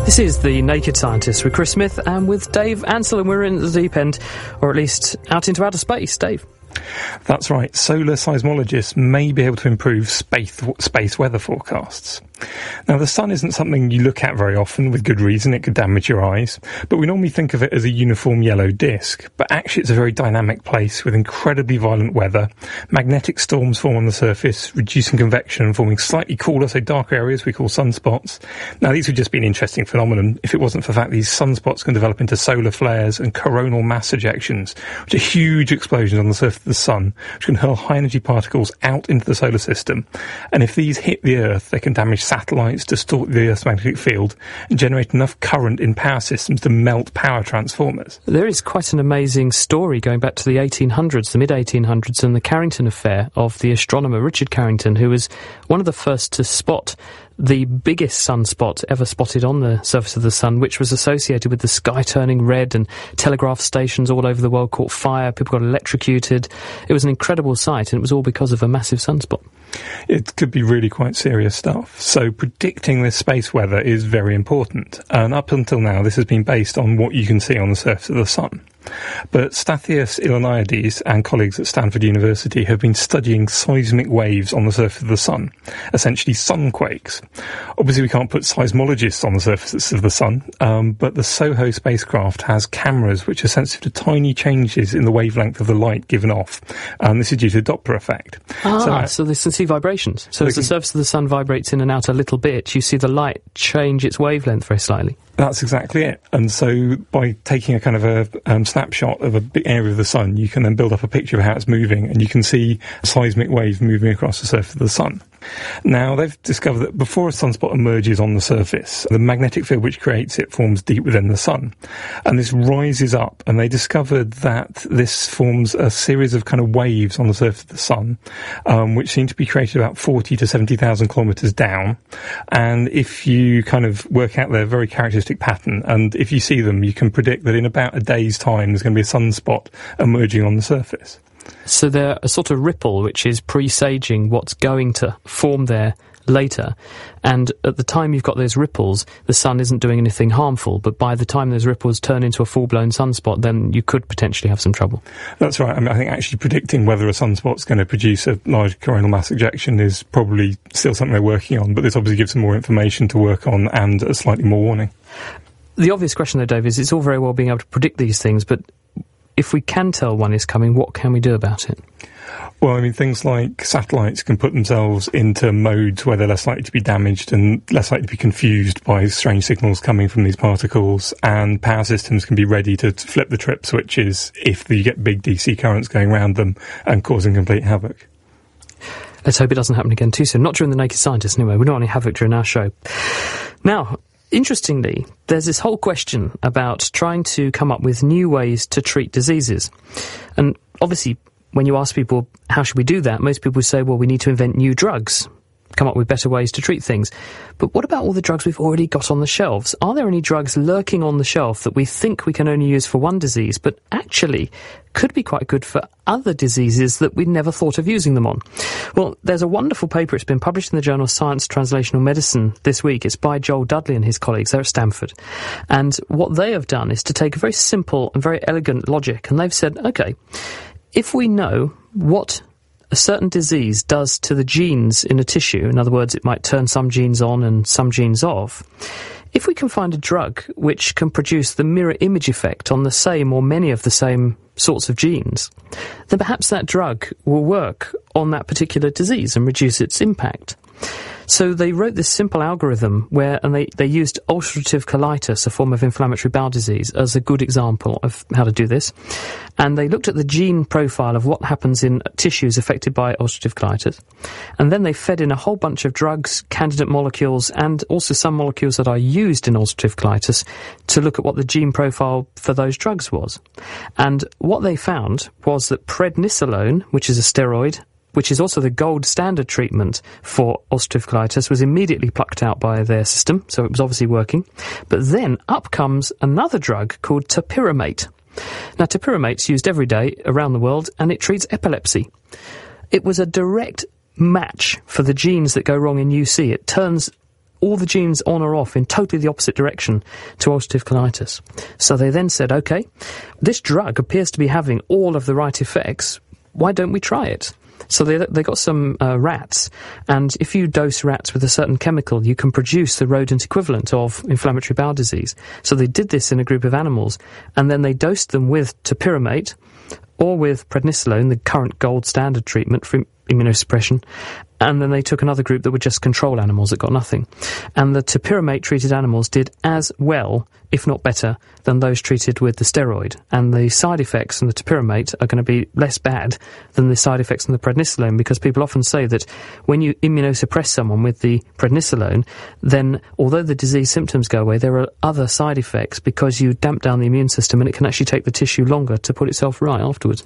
This is The Naked Scientist with Chris Smith and with Dave Ansell, and we're in the deep end, or at least out into outer space. Dave? That's right. Solar seismologists may be able to improve space weather forecasts. Now, the sun isn't something you look at very often, with good reason. It could damage your eyes. But we normally think of it as a uniform yellow disk. But actually, it's a very dynamic place with incredibly violent weather. Magnetic storms form on the surface, reducing convection and forming slightly cooler, so darker areas we call sunspots. Now, these would just be an interesting phenomenon if it wasn't for the fact these sunspots can develop into solar flares and coronal mass ejections, which are huge explosions on the surface of the sun, which can hurl high-energy particles out into the solar system. And if these hit the Earth, they can damage satellites, distort the Earth's magnetic field, and generate enough current in power systems to melt power transformers. There is quite an amazing story going back to the 1800s, the mid-1800s, and the Carrington affair of the astronomer Richard Carrington, who was one of the first to spot the biggest sunspot ever spotted on the surface of the sun, which was associated with the sky turning red, and telegraph stations all over the world caught fire, people got electrocuted. It was an incredible sight, and it was all because of a massive sunspot. It could be really quite serious stuff. So predicting this space weather is very important. And up until now, this has been based on what you can see on the surface of the sun. But Stathios Ioannidis and colleagues at Stanford University have been studying seismic waves on the surface of the sun, essentially sunquakes. Obviously, we can't put seismologists on the surface of the sun, but the SOHO spacecraft has cameras which are sensitive to tiny changes in the wavelength of the light given off. This is due to the Doppler effect. So they can see vibrations. So as the surface of the sun vibrates in and out a little bit, you see the light change its wavelength very slightly. That's exactly it. And so by taking a kind of a snapshot of a big area of the sun, you can then build up a picture of how it's moving, and you can see seismic waves moving across the surface of the sun. Now, they've discovered that before a sunspot emerges on the surface, the magnetic field which creates it forms deep within the sun. And this rises up, and they discovered that this forms a series of kind of waves on the surface of the sun, which seem to be created about 40 to 70,000 kilometres down. And if you kind of work out their very characteristic pattern, and if you see them, you can predict that in about a day's time there's going to be a sunspot emerging on the surface. So they're a sort of ripple which is presaging what's going to form there later, and at the time you've got those ripples, the sun isn't doing anything harmful, but by the time those ripples turn into a full-blown sunspot, then you could potentially have some trouble. That's right. I mean, I think actually predicting whether a sunspot's going to produce a large coronal mass ejection is probably still something they're working on, but this obviously gives them more information to work on and a slightly more warning. The obvious question though, Dave, is it's all very well being able to predict these things, but if we can tell one is coming, what can we do about it? Well, I mean, things like satellites can put themselves into modes where they're less likely to be damaged and less likely to be confused by strange signals coming from these particles, and power systems can be ready to flip the trip switches if you get big DC currents going around them and causing complete havoc. Let's hope it doesn't happen again too soon. Not during The Naked Scientist, anyway. We don't want any havoc during our show. Now, interestingly, there's this whole question about trying to come up with new ways to treat diseases. And obviously, when you ask people, how should we do that? Most people say, well, we need to invent new drugs, come up with better ways to treat things. But what about all the drugs we've already got on the shelves? Are there any drugs lurking on the shelf that we think we can only use for one disease, but actually could be quite good for other diseases that we never thought of using them on? Well, there's a wonderful paper. It's been published in the journal Science Translational Medicine this week. It's by Joel Dudley and his colleagues. They're at Stanford. And what they have done is to take a very simple and very elegant logic, and they've said, OK, if we know what a certain disease does to the genes in a tissue, in other words, it might turn some genes on and some genes off, if we can find a drug which can produce the mirror image effect on the same or many of the same sorts of genes, then perhaps that drug will work on that particular disease and reduce its impact. So they wrote this simple algorithm and they used ulcerative colitis, a form of inflammatory bowel disease, as a good example of how to do this. And they looked at the gene profile of what happens in tissues affected by ulcerative colitis. And then they fed in a whole bunch of drugs, candidate molecules, and also some molecules that are used in ulcerative colitis to look at what the gene profile for those drugs was. And what they found was that prednisolone, which is a steroid, which is also the gold standard treatment for ulcerative colitis, was immediately plucked out by their system, so it was obviously working. But then up comes another drug called topiramate. Now, topiramate's used every day around the world, and it treats epilepsy. It was a direct match for the genes that go wrong in UC. It turns all the genes on or off in totally the opposite direction to ulcerative colitis. So they then said, OK, this drug appears to be having all of the right effects. Why don't we try it? So they got some rats, and if you dose rats with a certain chemical, you can produce the rodent equivalent of inflammatory bowel disease. So they did this in a group of animals, and then they dosed them with topiramate or with prednisolone, the current gold standard treatment for immunosuppression, and then they took another group that were just control animals that got nothing. And the topiramate-treated animals did as well, if not better, than those treated with the steroid. And the side effects from the topiramate are going to be less bad than the side effects from the prednisolone, because people often say that when you immunosuppress someone with the prednisolone, then although the disease symptoms go away, there are other side effects because you damp down the immune system and it can actually take the tissue longer to put itself right afterwards.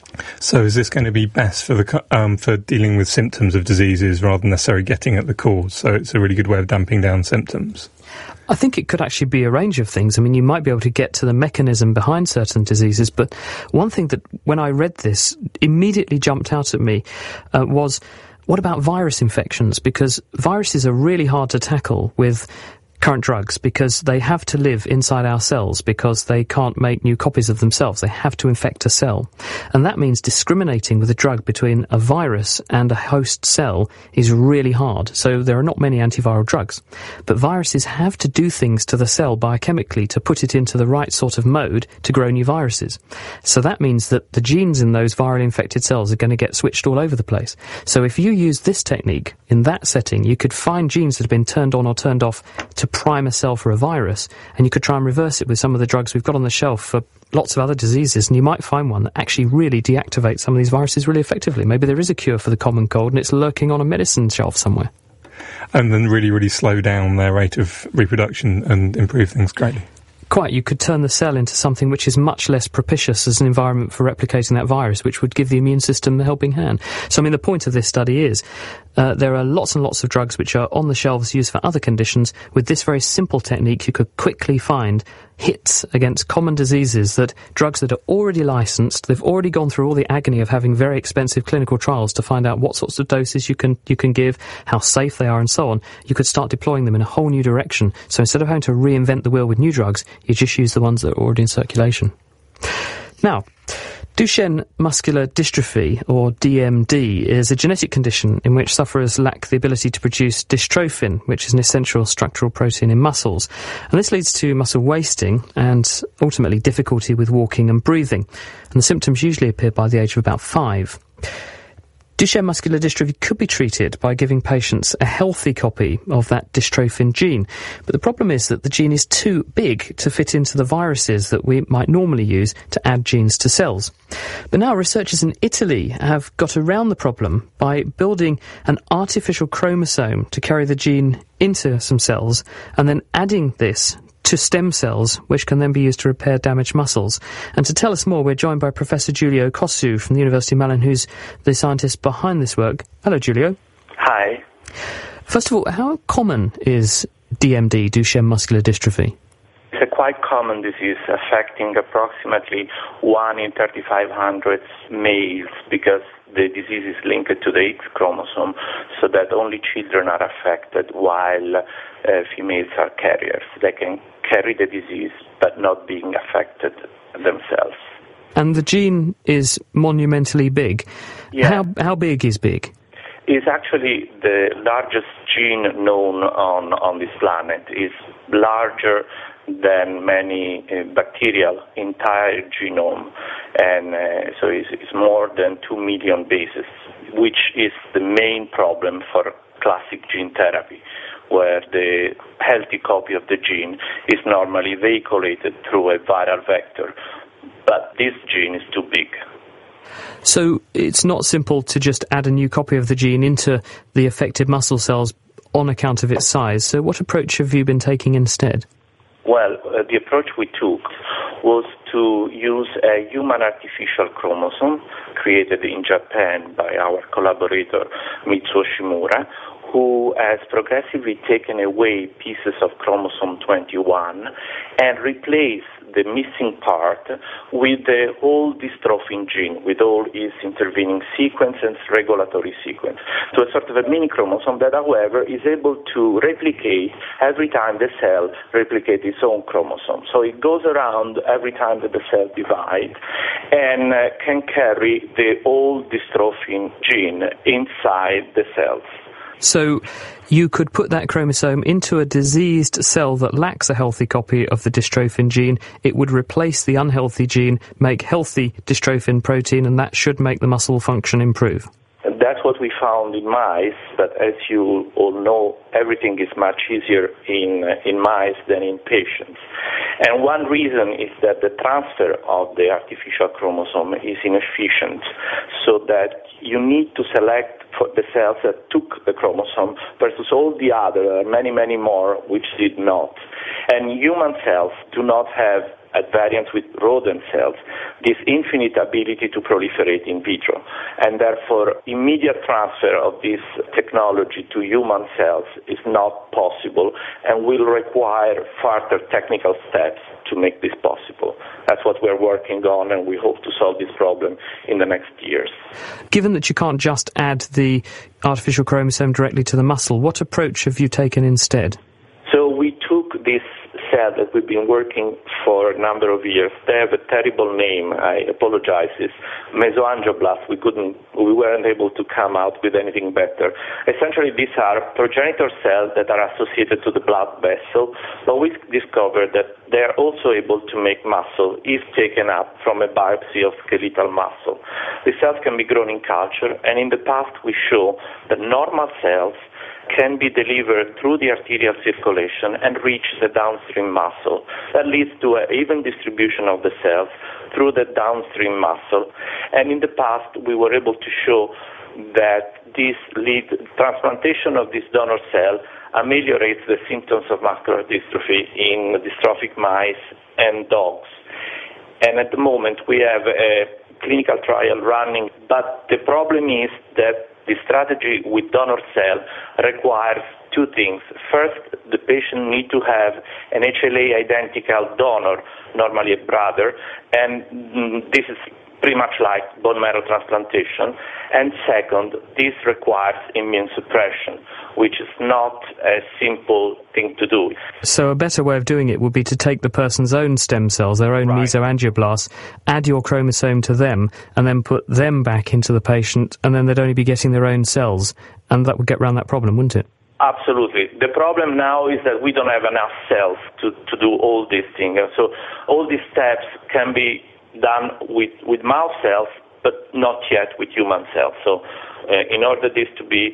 So is this going to be best for for dealing with symptoms of diseases rather than necessarily getting at the cause? So it's a really good way of damping down symptoms. I think it could actually be a range of things. I mean, you might be able to get to the mechanism behind certain diseases, but one thing that, when I read this, immediately jumped out at me was, what about virus infections? Because viruses are really hard to tackle with current drugs, because they have to live inside our cells, because they can't make new copies of themselves. They have to infect a cell. And that means discriminating with a drug between a virus and a host cell is really hard. So there are not many antiviral drugs. But viruses have to do things to the cell biochemically to put it into the right sort of mode to grow new viruses. So that means that the genes in those viral infected cells are going to get switched all over the place. So if you use this technique in that setting, you could find genes that have been turned on or turned off to prime a cell for a virus, and you could try and reverse it with some of the drugs we've got on the shelf for lots of other diseases, and you might find one that actually really deactivates some of these viruses really effectively. Maybe there is a cure for the common cold and it's lurking on a medicine shelf somewhere. And then really, really slow down their rate of reproduction and improve things greatly. Quite, you could turn the cell into something which is much less propitious as an environment for replicating that virus, which would give the immune system the helping hand. So, I mean, the point of this study is there are lots and lots of drugs which are on the shelves used for other conditions. With this very simple technique, you could quickly find hits against common diseases that drugs that are already licensed, they've already gone through all the agony of having very expensive clinical trials to find out what sorts of doses you can give, how safe they are, and so on. You could start deploying them in a whole new direction. So instead of having to reinvent the wheel with new drugs, you just use the ones that are already in circulation. Now, Duchenne muscular dystrophy, or DMD, is a genetic condition in which sufferers lack the ability to produce dystrophin, which is an essential structural protein in muscles. And this leads to muscle wasting and ultimately difficulty with walking and breathing. And the symptoms usually appear by the age of about 5. Duchenne muscular dystrophy could be treated by giving patients a healthy copy of that dystrophin gene. But the problem is that the gene is too big to fit into the viruses that we might normally use to add genes to cells. But now researchers in Italy have got around the problem by building an artificial chromosome to carry the gene into some cells and then adding this to stem cells, which can then be used to repair damaged muscles. And to tell us more, we're joined by Professor Giulio Cossu from the University of Milan, who's the scientist behind this work. Hello, Giulio. Hi. First of all, how common is DMD, Duchenne muscular dystrophy? It's a quite common disease affecting approximately 1 in 3,500 males, because the disease is linked to the X chromosome, so that only children are affected while females are carriers. They can carry the disease but not being affected themselves. And the gene is monumentally big. Yeah. How big is big? It's actually the largest gene known on this planet. It's larger than many bacterial entire genome, and so it's more than 2 million bases, which is the main problem for classic gene therapy, where the healthy copy of the gene is normally vehiculated through a viral vector, but this gene is too big. So it's not simple to just add a new copy of the gene into the affected muscle cells on account of its size. So what approach have you been taking instead? Well, the approach we took was to use a human artificial chromosome created in Japan by our collaborator Mitsuo Shimura, who has progressively taken away pieces of chromosome 21 and replaced the missing part with the whole dystrophin gene, with all its intervening sequence and regulatory sequence. So it's sort of a mini chromosome that, however, is able to replicate every time the cell replicates its own chromosome. So it goes around every time that the cell divides and can carry the whole dystrophin gene inside the cells. So you could put that chromosome into a diseased cell that lacks a healthy copy of the dystrophin gene. It would replace the unhealthy gene, make healthy dystrophin protein, and that should make the muscle function improve. That's what we found in mice, but as you all know, everything is much easier in mice than in patients. And one reason is that the transfer of the artificial chromosome is inefficient, so that you need to select for the cells that took the chromosome versus all the other, many, many more, which did not. And human cells do not have, at variance with rodent cells, this infinite ability to proliferate in vitro. And therefore, immediate transfer of this technology to human cells is not possible and will require further technical steps to make this possible. That's what we're working on, and we hope to solve this problem in the next years. Given that you can't just add the artificial chromosome directly to the muscle, what approach have you taken instead? So we took this cell that we've been working for a number of years. They have a terrible name, I apologize. It's mesoangioblast. We weren't able to come out with anything better. Essentially, these are progenitor cells that are associated to the blood vessel, but we discovered that they're also able to make muscle if taken up from a biopsy of skeletal muscle. The cells can be grown in culture, and in the past we show that normal cells can be delivered through the arterial circulation and reach the downstream muscle. That leads to an even distribution of the cells through the downstream muscle. And in the past, we were able to show that this transplantation of this donor cell ameliorates the symptoms of muscular dystrophy in dystrophic mice and dogs. And at the moment, we have a clinical trial running, but the problem is that the strategy with donor cell requires two things. First, the patient needs to have an HLA identical donor, normally a brother, and this is pretty much like bone marrow transplantation. And second, this requires immune suppression, which is not a simple thing to do. So a better way of doing it would be to take the person's own stem cells, their own mesoangioblasts, add your chromosome to them, and then put them back into the patient, and then they'd only be getting their own cells, and that would get around that problem, wouldn't it? Absolutely. The problem now is that we don't have enough cells to do all these things. And so all these steps can be done with mouse cells, but not yet with human cells. So in order this to be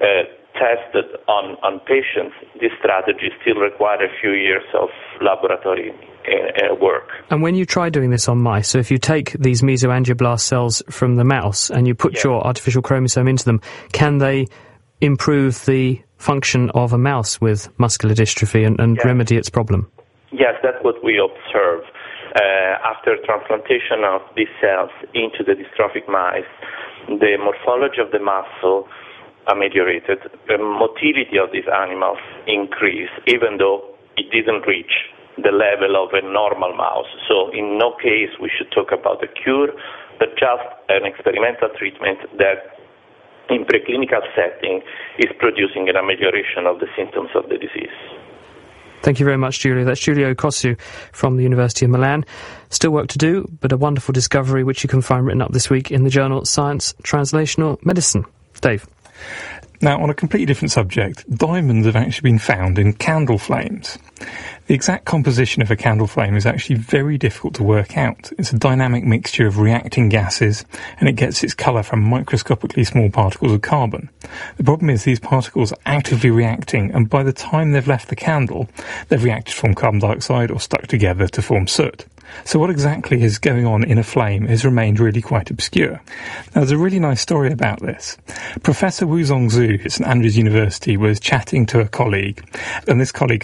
tested on patients, this strategy still requires a few years of laboratory work. And when you try doing this on mice, so if you take these mesoangioblast cells from the mouse and you put your artificial chromosome into them, can they improve the function of a mouse with muscular dystrophy and remedy its problem? Yes, that's what we observe. After transplantation of these cells into the dystrophic mice, the morphology of the muscle ameliorated, the motility of these animals increased, even though it didn't reach the level of a normal mouse. So in no case we should talk about a cure, but just an experimental treatment that in preclinical setting is producing an amelioration of the symptoms of the disease. Thank you very much, Giulio. That's Giulio Cossu from the University of Milan. Still work to do, but a wonderful discovery which you can find written up this week in the journal Science Translational Medicine. Dave. Now, on a completely different subject, diamonds have actually been found in candle flames. The exact composition of a candle flame is actually very difficult to work out. It's a dynamic mixture of reacting gases, and it gets its colour from microscopically small particles of carbon. The problem is these particles are actively reacting, and by the time they've left the candle, they've reacted to form carbon dioxide or stuck together to form soot. So what exactly is going on in a flame has remained really quite obscure. Now, there's a really nice story about this. Professor Wuzong Zhu at St Andrews University was chatting to a colleague, and this colleague kind of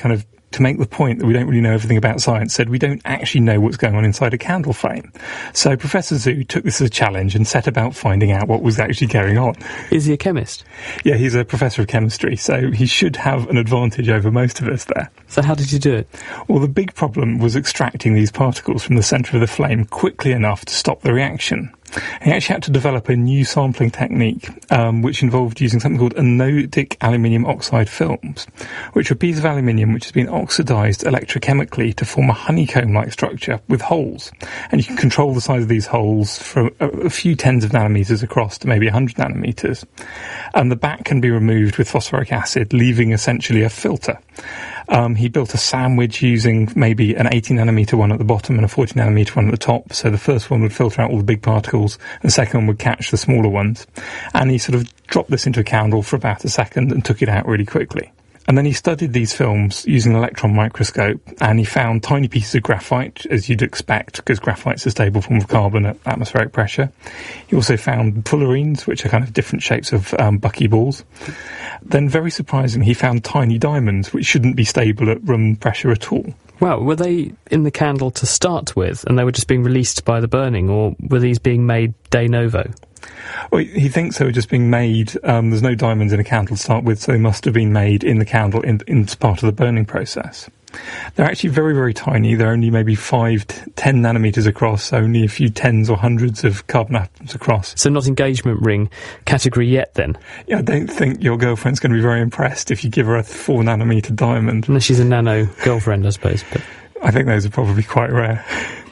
to make the point that we don't really know everything about science, said we don't actually know what's going on inside a candle flame. So Professor Zhu took this as a challenge and set about finding out what was actually going on. Is he a chemist? Yeah, he's a professor of chemistry, so he should have an advantage over most of us there. So how did he do it? Well, the big problem was extracting these particles from the centre of the flame quickly enough to stop the reaction. He actually had to develop a new sampling technique, which involved using something called anodic aluminium oxide films, which are a piece of aluminium which has been oxidised electrochemically to form a honeycomb-like structure with holes. And you can control the size of these holes from a few tens of nanometres across to maybe 100 nanometres. And the back can be removed with phosphoric acid, leaving essentially a filter. He built a sandwich using maybe an 80 nanometre one at the bottom and a 40 nanometre one at the top. So the first one would filter out all the big particles, and the second one would catch the smaller ones. And he sort of dropped this into a candle for about a second and took it out really quickly. And then he studied these films using an electron microscope, and he found tiny pieces of graphite, as you'd expect, because graphite's a stable form of carbon at atmospheric pressure. He also found fullerenes, which are kind of different shapes of buckyballs. Then, very surprisingly, he found tiny diamonds, which shouldn't be stable at room pressure at all. Well, were they in the candle to start with, and they were just being released by the burning, or were these being made de novo? Well, he thinks they were just being made. There's no diamonds in a candle to start with, so they must have been made in the candle in part of the burning process. They're actually very, very tiny. They're only maybe 5 to 10 nanometres across, so only a few tens or hundreds of carbon atoms across. So not engagement ring category yet, then? Yeah, I don't think your girlfriend's going to be very impressed if you give her a 4 nanometre diamond. Unless she's a nano girlfriend, I suppose. But I think those are probably quite rare.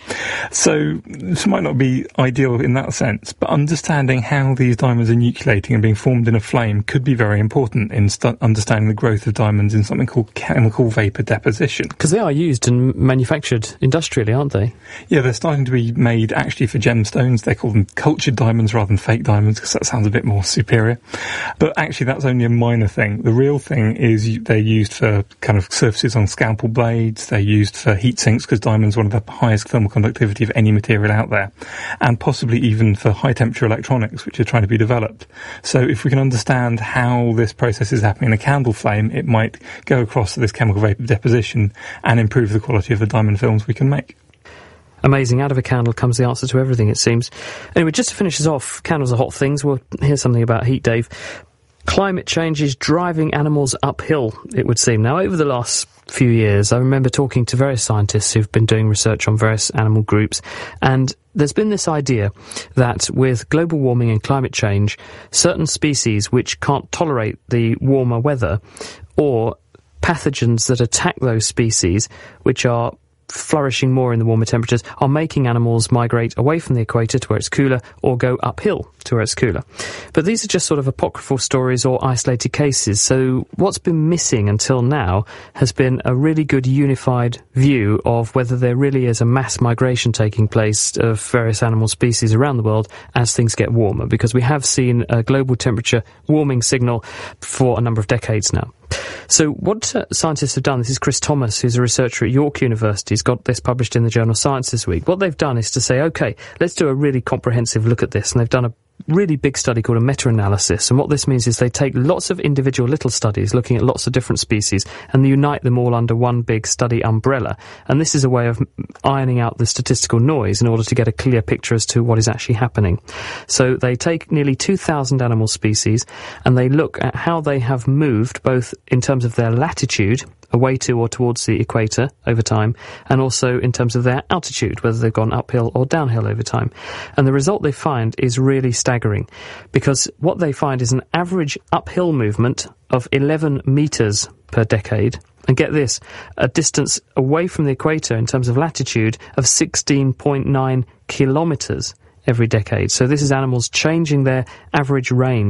So this might not be ideal in that sense, but understanding how these diamonds are nucleating and being formed in a flame could be very important in understanding the growth of diamonds in something called chemical vapour deposition. Because they are used and manufactured industrially, aren't they? Yeah, they're starting to be made actually for gemstones. They call them cultured diamonds rather than fake diamonds, because that sounds a bit more superior. But actually that's only a minor thing. The real thing is they're used for kind of surfaces on scalpel blades. They're used for heat sinks, because diamond's one of the highest thermal conductivity of any material out there, and possibly even for high temperature electronics, which are trying to be developed. So if we can understand how this process is happening in a candle flame, it might go across to this chemical vapour deposition and improve the quality of the diamond films we can make. Amazing. Out of a candle comes the answer to everything, it seems. Anyway, just to finish us off, candles are hot things. Well, here's something about heat, Dave. Climate change is driving animals uphill, it would seem. Now, over the last few years, I remember talking to various scientists who've been doing research on various animal groups, and there's been this idea that with global warming and climate change, certain species which can't tolerate the warmer weather, or pathogens that attack those species, which are flourishing more in the warmer temperatures, are making animals migrate away from the equator to where it's cooler, or go uphill to where it's cooler. But these are just sort of apocryphal stories or isolated cases, so what's been missing until now has been a really good unified view of whether there really is a mass migration taking place of various animal species around the world as things get warmer, because we have seen a global temperature warming signal for a number of decades now. So what scientists have done, this is Chris Thomas, who's a researcher at York University, he's got this published in the journal Science this week. What they've done is to say, OK, let's do a really comprehensive look at this, and they've done a really big study called a meta-analysis, and what this means is they take lots of individual little studies looking at lots of different species and they unite them all under one big study umbrella, and this is a way of ironing out the statistical noise in order to get a clear picture as to what is actually happening. So they take nearly 2,000 animal species and they look at how they have moved, both in terms of their latitude, away to or towards the equator over time, and also in terms of their altitude, whether they've gone uphill or downhill over time. And the result they find is really staggering, because what they find is an average uphill movement of 11 metres per decade, and get this, a distance away from the equator in terms of latitude of 16.9 kilometres every decade. So this is animals changing their average range